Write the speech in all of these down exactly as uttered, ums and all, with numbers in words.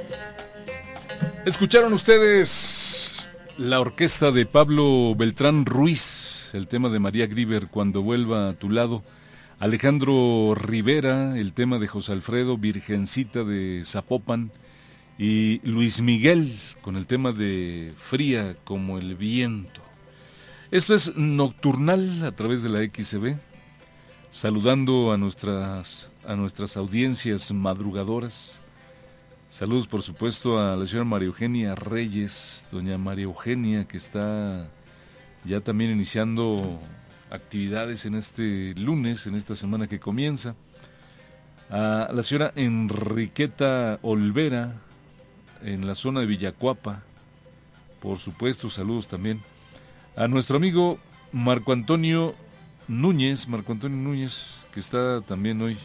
Escucharon ustedes la orquesta de Pablo Beltrán Ruiz, el tema de María Grieber, Cuando vuelva a tu lado. Alejandro Rivera, el tema de José Alfredo, Virgencita de Zapopan. Y Luis Miguel, con el tema de Fría como el viento. Esto es Nocturnal a través de la X C B, saludando a nuestras, a nuestras audiencias madrugadoras. Saludos, por supuesto, a la señora María Eugenia Reyes, doña María Eugenia, que está ya también iniciando actividades en este lunes, en esta semana que comienza. A la señora Enriqueta Olvera, en la zona de Villacuapa, por supuesto, saludos también. A nuestro amigo Marco Antonio Núñez, Marco Antonio Núñez, que está también hoy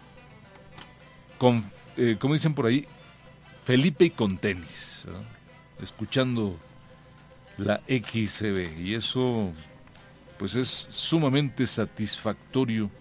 con, eh, como dicen por ahí, Felipe y con tenis, ¿verdad? Escuchando la X C B, y eso pues es sumamente satisfactorio.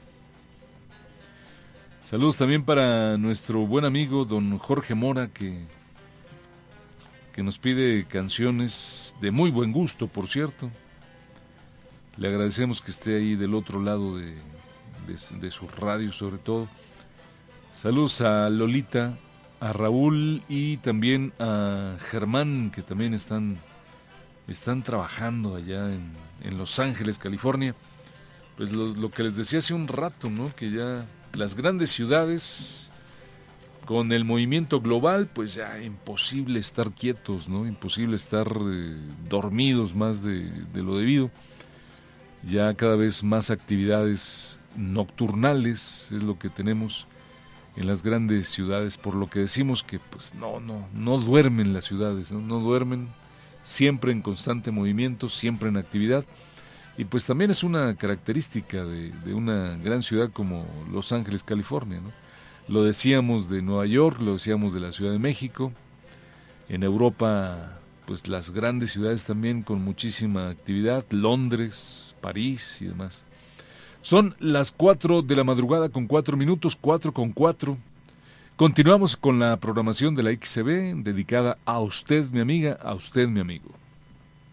Saludos también para nuestro buen amigo don Jorge Mora, que, que nos pide canciones de muy buen gusto, por cierto. Le agradecemos que esté ahí del otro lado de, de, de su radio, sobre todo. Saludos a Lolita, a Raúl y también a Germán, que también están, están trabajando allá en, en Los Ángeles, California. Pues lo, lo que les decía hace un rato, ¿no? Que ya las grandes ciudades, con el movimiento global, pues ya imposible estar quietos, ¿no? Imposible estar eh, dormidos más de, de lo debido. Ya cada vez más actividades nocturnales es lo que tenemos en las grandes ciudades, por lo que decimos que pues no, no, no duermen las ciudades, no, no duermen, siempre en constante movimiento, siempre en actividad, y pues también es una característica de, de una gran ciudad como Los Ángeles, California, ¿no? Lo decíamos de Nueva York, lo decíamos de la Ciudad de México, en Europa pues las grandes ciudades también con muchísima actividad, Londres, París y demás. Son las cuatro de la madrugada con cuatro minutos, cuatro con cuatro. Continuamos con la programación de la X C B dedicada a usted, mi amiga, a usted, mi amigo.